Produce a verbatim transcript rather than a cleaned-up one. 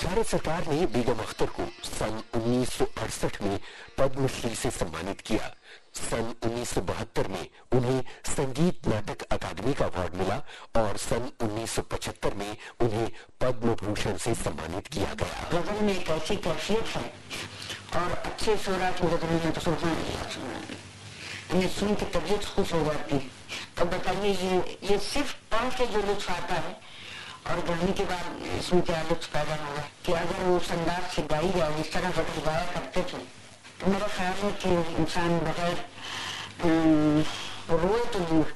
भारत सरकार ने बेगम अख्तर को सन उन्नीस सौ अड़सठ में पद्मश्री से सम्मानित किया। सन उन्नीस सौ बहत्तर में उन्हें संगीत नाटक अकादमी का अवार्ड मिला और सन उन्नीस सौ पचहत्तर में उन्हें पद्म भूषण से सम्मानित किया गया। गजल में एक ऐसी कैफियत है और अच्छे शोरा की गजल में तो सुल्तान इन्हें सुन के तबीयत खुश हो जाती है। अब बताइए ये ये सिर्फ पढ़ के जो लुत्फ आता है और गाने के बाद सुन के लुत्फ पैदा होगा कि अगर वो संदाज से गाई जाए इस तरह गजल गाया करते थे तो मेरा ख्याल है कि इंसान बगैर रोए तो नहीं